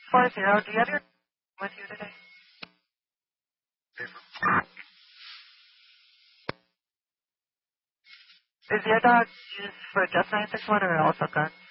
640, do you have your with you today? Is your dog used for just 961 or also guns?